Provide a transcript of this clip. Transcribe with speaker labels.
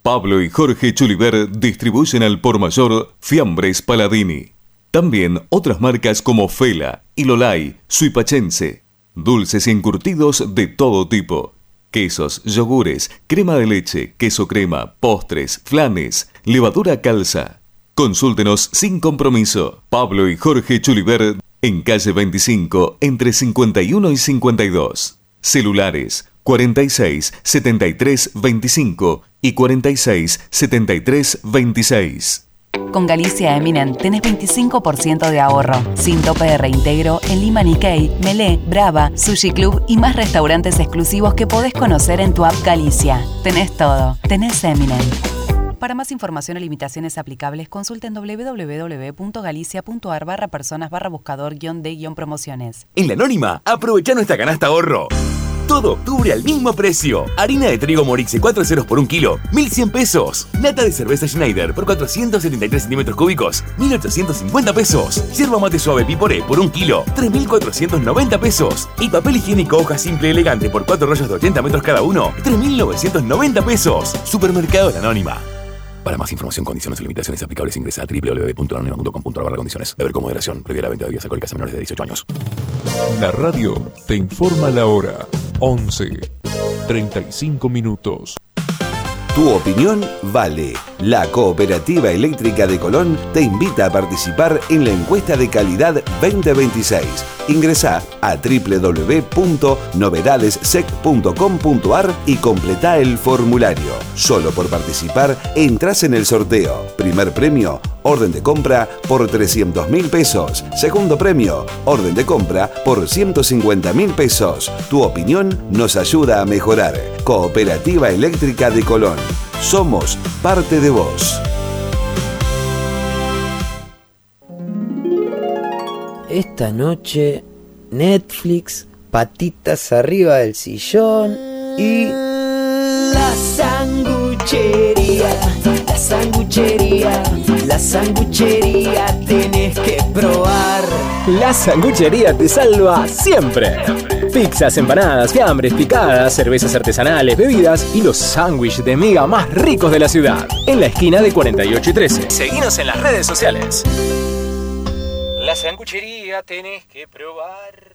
Speaker 1: Pablo y Jorge Chuliver distribuyen al por mayor Fiambres Paladini. También otras marcas como Fela, Ilolai, Suipachense. Dulces y encurtidos de todo tipo. Quesos, yogures, crema de leche, queso crema, postres, flanes, levadura calza. Consúltenos sin compromiso. Pablo y Jorge Chuliver en calle 25 entre 51 y 52. Celulares 46 73 25 y 46 73 26.
Speaker 2: Con Galicia Eminent tenés 25% de ahorro, sin tope de reintegro en Lima Nikkei, Melé, Brava, Sushi Club y más restaurantes exclusivos que podés conocer en tu app Galicia. Tenés todo, tenés Eminent. Para más información o limitaciones aplicables, consulten www.galicia.ar/personas/buscador-de-promociones.
Speaker 3: En La Anónima, aprovecha nuestra canasta ahorro. Todo octubre al mismo precio. Harina de trigo Morixe 4 ceros por 1 kilo, 1.100 pesos. Lata de cerveza Schneider por 473 centímetros cúbicos, 1.850 pesos. Yerba mate suave Piporé por 1 kilo, 3.490 pesos. Y papel higiénico hoja simple elegante por 4 rollos de 80 metros cada uno, 3.990 pesos. Supermercado La Anónima. Para más información, condiciones y limitaciones aplicables, ingresa a www.lanonima.com.ar/condiciones. Beber con moderación. Prohibida la venta de bebidas alcohólicas a menores de 18 años.
Speaker 4: La radio te informa la hora. 11:35 minutos.
Speaker 5: Tu opinión vale. La Cooperativa Eléctrica de Colón te invita a participar en la encuesta de calidad 2026. Ingresá a www.novedadessec.com.ar y completá el formulario. Solo por participar entras en el sorteo. Primer premio, orden de compra por 300.000 pesos. Segundo premio, orden de compra por 150.000 pesos. Tu opinión nos ayuda a mejorar. Cooperativa Eléctrica de Colón. Somos parte de vos.
Speaker 6: Esta noche, Netflix, patitas arriba del sillón y...
Speaker 7: La sanguchería, la sanguchería, la sanguchería tenés que probar.
Speaker 8: La sanguchería te salva siempre. Pizzas, empanadas, fiambres, picadas, cervezas artesanales, bebidas y los sándwiches de miga más ricos de la ciudad. En la esquina de 48 y 13. Seguinos en las redes sociales.
Speaker 9: La sanguchería tenés que probar.